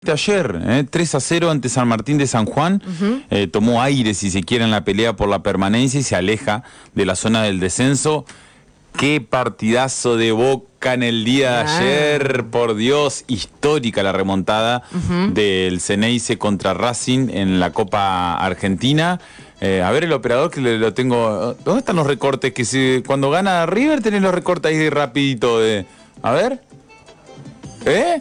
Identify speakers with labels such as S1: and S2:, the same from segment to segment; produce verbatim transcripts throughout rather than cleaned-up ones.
S1: Ayer, eh, tres a cero ante San Martín de San Juan, uh-huh. eh, tomó aire, si se quiere, en la pelea por la permanencia y se aleja de la zona del descenso. Qué partidazo de Boca en el día de ayer, por Dios, histórica la remontada uh-huh. del Ceneice contra Racing en la Copa Argentina. Eh, a ver el operador que le, lo tengo. ¿Dónde están los recortes? Que si, cuando gana River tenés los recortes ahí rapidito de. A ver. ¿Eh?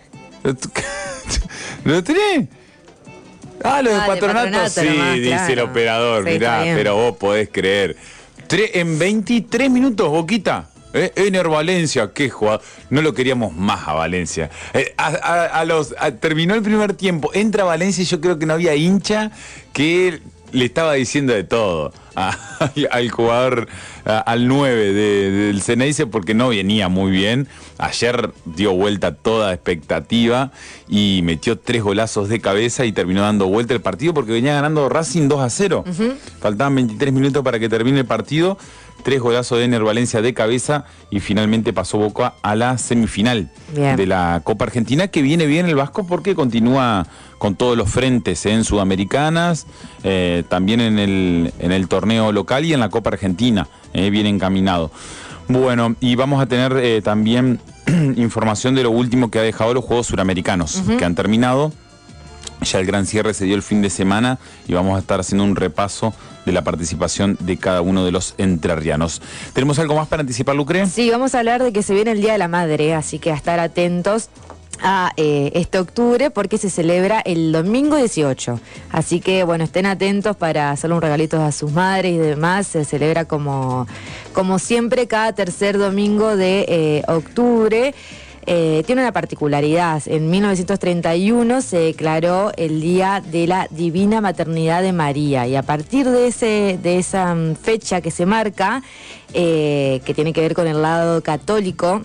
S1: ¿Lo tenés? Ah, lo de ah, Patronato, de patronato sí, nomás, dice claro. El operador, sí, mirá, pero vos podés creer. Tre en veintitrés minutos, Boquita. Eh, Ener Valencia, qué jugador. No lo queríamos más a Valencia. Eh, a, a, a los, a, terminó el primer tiempo, entra Valencia y yo creo que no había hincha que le estaba diciendo de todo a, al jugador, a, al nueve de, del Ceneice, porque no venía muy bien. Ayer dio vuelta toda expectativa y metió tres golazos de cabeza y terminó dando vuelta el partido porque venía ganando Racing dos a cero. Uh-huh. Faltaban veintitrés minutos para que termine el partido. Tres golazos de Ener Valencia de cabeza y finalmente pasó Boca a la semifinal bien. de la Copa Argentina, que viene bien el Vasco porque continúa con todos los frentes ¿eh? en Sudamericanas, eh, también en el, en el torneo local y en la Copa Argentina, eh, bien encaminado. Bueno, y vamos a tener eh, también información de lo último que ha dejado los Juegos Suramericanos, uh-huh. que han terminado. Ya el gran cierre se dio el fin de semana y vamos a estar haciendo un repaso de la participación de cada uno de los entrerrianos. ¿Tenemos algo más para anticipar, Lucre?
S2: Sí, vamos a hablar de que se viene el Día de la Madre, así que a estar atentos a eh, este octubre porque se celebra el domingo dieciocho. Así que, bueno, estén atentos para hacerle un regalito a sus madres y demás. Se celebra como, como siempre cada tercer domingo de eh, octubre. Eh, tiene una particularidad. En mil novecientos treinta y uno se declaró el Día de la Divina Maternidad de María y a partir de, ese, de esa fecha que se marca, eh, que tiene que ver con el lado católico,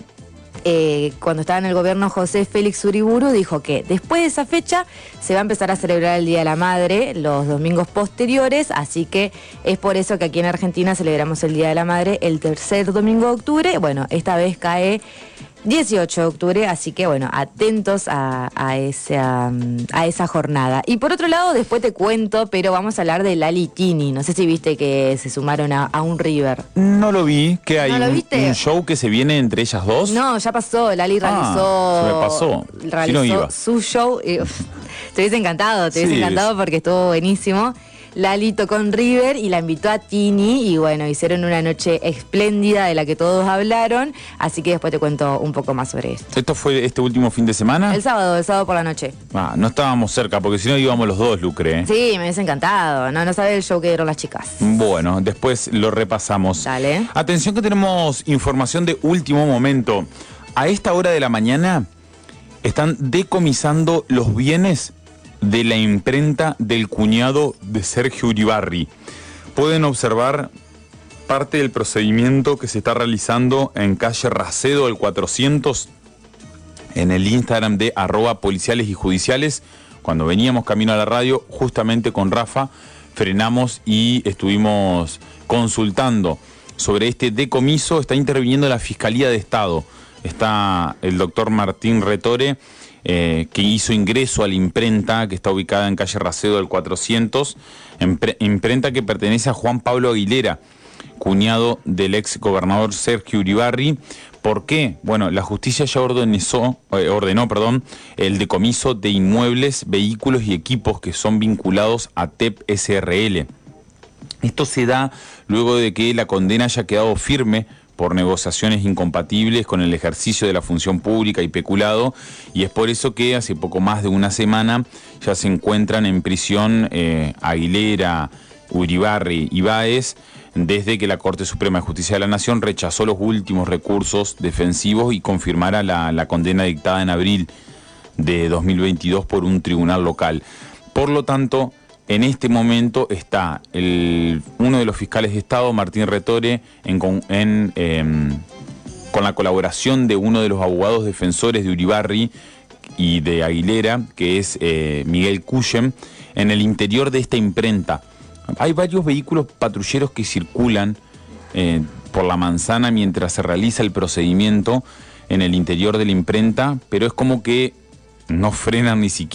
S2: Eh, cuando estaba en el gobierno José Félix Uriburu, dijo que después de esa fecha se va a empezar a celebrar el Día de la Madre los domingos posteriores, así que es por eso que aquí en Argentina celebramos el Día de la Madre el tercer domingo de octubre. Bueno, esta vez cae dieciocho de octubre, así que bueno, atentos a, a, esa, a esa jornada. Y por otro lado, después te cuento, pero vamos a hablar de Lali y Tini. No sé si viste que se sumaron a, a un River.
S1: No lo vi, que hay
S2: ¿No lo
S1: un,
S2: viste?
S1: un show que se viene entre ellas dos.
S2: No, ya pasó, Lali realizó,
S1: ah, se me pasó.
S2: realizó
S1: si no iba.
S2: su show. Y, uf, te hubiese encantado, te hubiese sí, encantado porque estuvo buenísimo. Lali tocó en River y la invitó a Tini y bueno, hicieron una noche espléndida de la que todos hablaron, así que después te cuento un poco más sobre esto.
S1: ¿Esto fue este último fin de semana?
S2: El sábado, el sábado por la noche.
S1: Ah, no estábamos cerca porque si no íbamos los dos, Lucre.
S2: Sí, me hubiese encantado, no, no sabes el show que dieron las chicas.
S1: Bueno, después lo repasamos.
S2: Dale.
S1: Atención que tenemos información de último momento. A esta hora de la mañana están decomisando los bienes de la imprenta del cuñado de Sergio Uribarri. Pueden observar parte del procedimiento que se está realizando en calle Racedo, el cuatrocientos, en el Instagram de arroba policiales y judiciales. Cuando veníamos camino a la radio, justamente con Rafa, frenamos y estuvimos consultando sobre este decomiso. Está interviniendo la Fiscalía de Estado. Está el doctor Martín Retore, Eh, que hizo ingreso a la imprenta que está ubicada en calle Racedo del cuatrocientos, imprenta que pertenece a Juan Pablo Aguilera, cuñado del ex gobernador Sergio Uribarri. ¿Por qué? Bueno, la justicia ya ordenó, eh, ordenó perdón, el decomiso de inmuebles, vehículos y equipos que son vinculados a T E P S R L. Esto se da luego de que la condena haya quedado firme por negociaciones incompatibles con el ejercicio de la función pública y peculado, y es por eso que hace poco más de una semana ya se encuentran en prisión eh, Aguilera, Uribarri y Báez, desde que la Corte Suprema de Justicia de la Nación rechazó los últimos recursos defensivos y confirmara la, la condena dictada en abril de dos mil veintidós por un tribunal local. Por lo tanto, en este momento está el, uno de los fiscales de Estado, Martín Retore, en, en, eh, con la colaboración de uno de los abogados defensores de Uribarri y de Aguilera, que es eh, Miguel Cuyem, en el interior de esta imprenta. Hay varios vehículos patrulleros que circulan eh, por la manzana mientras se realiza el procedimiento en el interior de la imprenta, pero es como que no frenan ni siquiera.